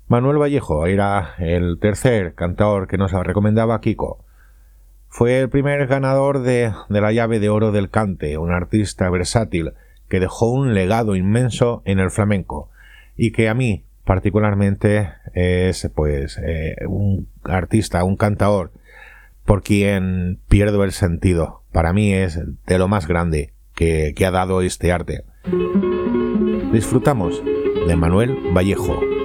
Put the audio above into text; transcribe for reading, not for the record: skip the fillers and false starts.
Manuel Vallejo era el tercer cantaor que nos recomendaba Kiko. Fue el primer ganador de la llave de oro del cante, un artista versátil que dejó un legado inmenso en el flamenco y que a mí particularmente es un artista, un cantaor por quien pierdo el sentido. Para mí es de lo más grande que ha dado este arte. Disfrutamos de Manuel Vallejo.